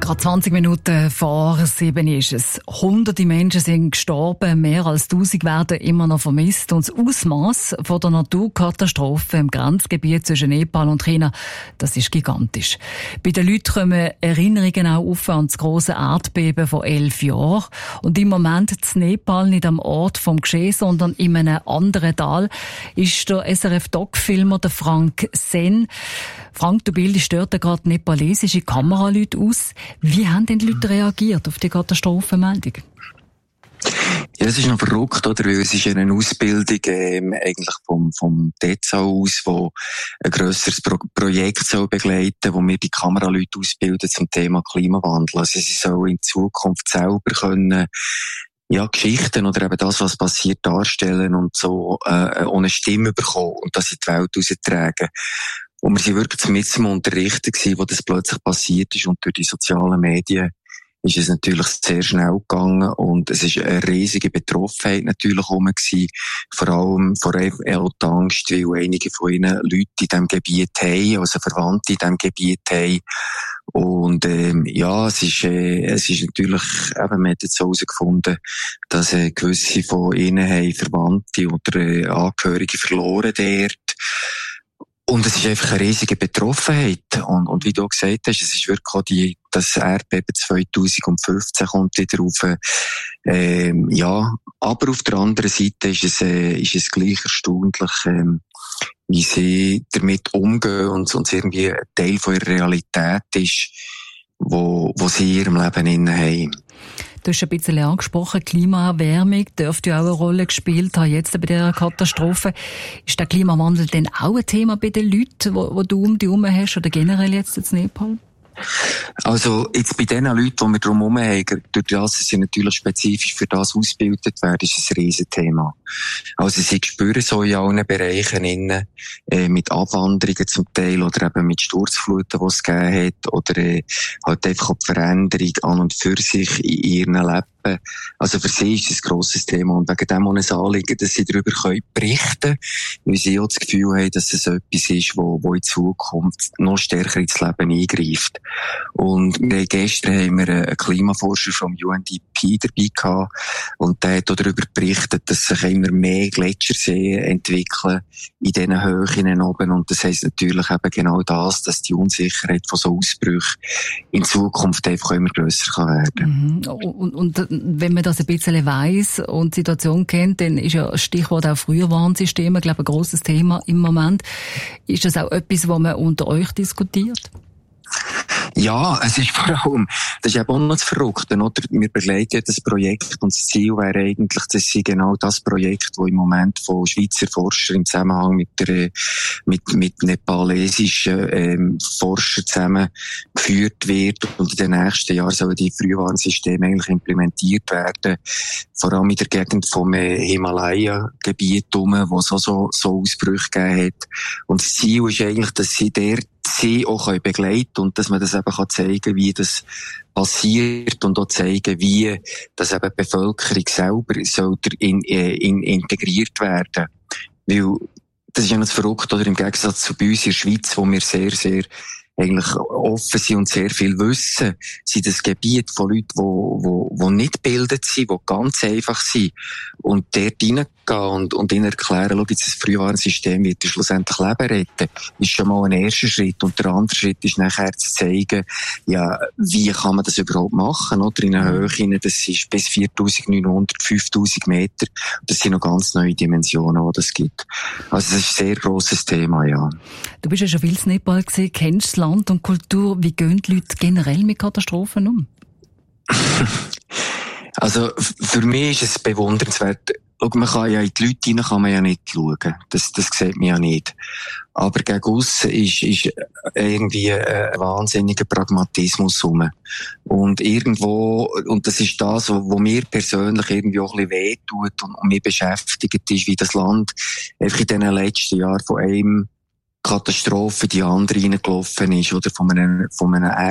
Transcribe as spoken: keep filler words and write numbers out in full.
Gerade zwanzig Minuten vor sieben ist es. Hunderte Menschen sind gestorben, mehr als tausend werden immer noch vermisst. Und das Ausmaß von der Naturkatastrophe im Grenzgebiet zwischen Nepal und China, das ist gigantisch. Bei den Leuten kommen Erinnerungen auch auf an das grosse Erdbeben vor elf Jahren. Und im Moment in Nepal nicht am Ort vom Geschehen, sondern in einem anderen Tal ist der S R F-Doc-Filmer, der Frank Sen. Frank, du bildest dort gerade nepalesische Kameraleute aus. Wie haben denn die Leute reagiert auf die Katastrophenmeldung? Ja, es ist noch verrückt, oder? Weil es ist eine Ausbildung, ähm, eigentlich vom, vom D E Z A aus, wo ein grösseres Pro- Projekt soll begleiten, wo wir die Kameraleute ausbilden zum Thema Klimawandel. Also sie sollen in Zukunft selber können, ja, Geschichten oder eben das, was passiert, darstellen und so, äh, ohne Stimme bekommen und das in die Welt raustragen. Und wir waren wirklich mit dem Unterrichten gewesen, wo das plötzlich passiert ist und durch die sozialen Medien ist es natürlich sehr schnell gegangen und es ist eine riesige Betroffenheit natürlich herum gewesen. Vor allem, vor allem auch die Angst, weil einige von ihnen Leute in diesem Gebiet haben, also Verwandte in diesem Gebiet haben. Und, ähm, ja, es ist, äh, es ist natürlich, eben, man hat jetzt herausgefunden, dass, äh, gewisse von ihnen haben Verwandte oder äh, Angehörige verloren dort. Und es ist einfach eine riesige Betroffenheit. Und, und wie du gesagt hast, es ist wirklich auch die, das Erdbeben zwanzig fünfzehn kommt wieder auf, ähm, ja. Aber auf der anderen Seite ist es, äh, ist es gleich erstaunlich, ähm, wie sie damit umgehen und, und es irgendwie ein Teil von ihrer Realität ist, wo, wo sie in ihrem Leben inne haben. Du hast ein bisschen angesprochen, Klimaerwärmung dürfte ja auch eine Rolle gespielt haben, jetzt bei dieser Katastrophe. Ist der Klimawandel denn auch ein Thema bei den Leuten, wo, wo du um dich herum hast, oder generell jetzt in Nepal? Also, jetzt bei den Leuten, die wir drumherum haben, durch das, dass sie natürlich spezifisch für das ausgebildet werden, ist es ein Riesenthema. Also, sie spüren so in allen Bereichen innen, äh, mit Abwanderungen zum Teil, oder eben mit Sturzfluten, die es gegeben hat, oder, äh, halt einfach auch die Veränderung an und für sich in ihren Leben. Also, für sie ist es ein grosses Thema. Und wegen dem auch ein Anliegen, dass sie darüber berichten können, weil sie auch das Gefühl haben, dass es etwas ist, wo, wo in Zukunft noch stärker ins Leben eingreift. Und wir, gestern haben wir einen Klimaforscher vom U N D P dabei gehabt und der hat auch darüber berichtet, dass sich immer mehr Gletscherseen entwickeln in diesen Höhen oben und das heisst natürlich eben genau das, dass die Unsicherheit von so Ausbrüchen in Zukunft einfach immer grösser kann werden. Mhm. Und, und wenn man das ein bisschen weiss und die Situation kennt, dann ist ja Stichwort auch Frühwarnsysteme, ich glaube, ein grosses Thema im Moment. Ist das auch etwas, was man unter euch diskutiert? Ja, es ist vor allem, das ist eben auch noch das Verrückte, oder? Wir begleiten das Projekt und das Ziel wäre eigentlich, dass sie genau das Projekt, das im Moment von Schweizer Forschern im Zusammenhang mit der, mit, mit nepalesischen, ähm, Forschern zusammen geführt wird und in den nächsten Jahren sollen die Frühwarnsysteme eigentlich implementiert werden. Vor allem in der Gegend vom Himalaya-Gebiet herum, wo es auch so, so Ausbrüche gegeben hat. Und das Ziel ist eigentlich, dass sie dort sie auch begleiten können und dass man das eben zeigen kann, wie das passiert und auch zeigen, wie das eben die Bevölkerung selber soll in, in, integriert werden. Weil das ist ja das Verrückte, oder im Gegensatz zu bei uns in der Schweiz, wo wir sehr, sehr eigentlich offen sind und sehr viel wissen, sind das Gebiet von Leuten, die, die, die nicht gebildet sind, die ganz einfach sind und dort reingehen und, und ihnen erklären, schau, jetzt das Frühwarnsystem wird schlussendlich Leben retten, ist schon mal ein erster Schritt und der andere Schritt ist nachher zu zeigen, ja, wie kann man das überhaupt machen, oder in einer Höhe, das ist bis viertausendneunhundert, fünftausend Meter, das sind noch ganz neue Dimensionen, die es gibt. Also das ist ein sehr grosses Thema, ja. Du bist ja schon viel in Nepal gewesen, kennst das Land und Kultur. Wie gehen die Leute generell mit Katastrophen um? Also, für mich ist es bewundernswert. Schau, man kann ja in die Leute hinein kann man ja nicht schauen. Das, das sieht man ja nicht. Aber gegen aussen ist, ist irgendwie ein wahnsinniger Pragmatismus rum. Und irgendwo, und das ist das, wo mir persönlich irgendwie auch ein bisschen wehtut und, und mich beschäftigt ist, wie das Land einfach in diesen letzten Jahren von einem Katastrophe die andere reingelaufen ist, oder von einem, von einem